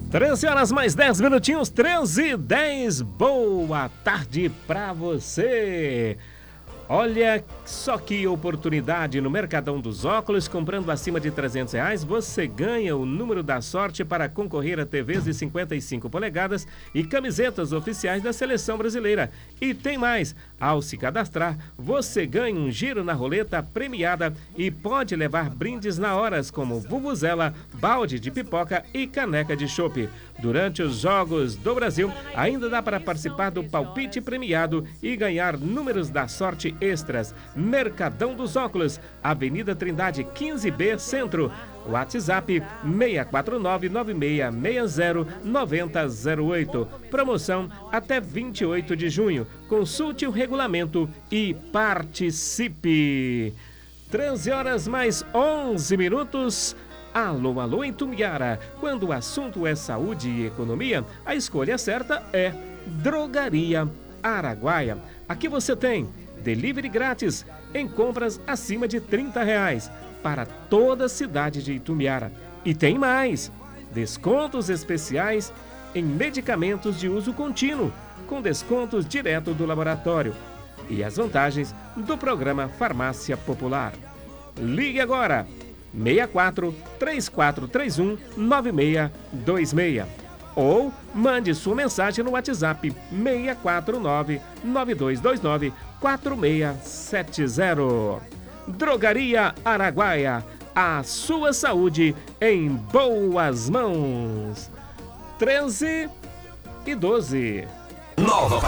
13 horas mais 10 minutinhos, 13h10. Boa tarde pra você. Olha só que oportunidade no Mercadão dos Óculos. Comprando acima de R$300, você ganha o número da sorte para concorrer a TVs de 55 polegadas e camisetas oficiais da Seleção Brasileira. E tem mais, ao se cadastrar, você ganha um giro na roleta premiada e pode levar brindes na horas, como vuvuzela, balde de pipoca e caneca de chopp. Durante os Jogos do Brasil, ainda dá para participar do palpite premiado e ganhar números da sorte extras. Mercadão dos Óculos, Avenida Trindade 15B, Centro. WhatsApp 64996609008. Promoção até 28 de junho. Consulte o regulamento e participe. 13 horas mais 11 minutos. Alô, alô, em Itumbiara. Quando o assunto é saúde e economia, a escolha certa é Drogaria Araguaia. Aqui você tem delivery grátis em compras acima de R$30 para toda a cidade de Itumbiara. E tem mais, descontos especiais em medicamentos de uso contínuo, com descontos direto do laboratório. E as vantagens do programa Farmácia Popular. Ligue agora! 64 3431 9626 ou mande sua mensagem no WhatsApp 649 9229 4670. Drogaria Araguaia, a sua saúde em boas mãos. 13h12. Nova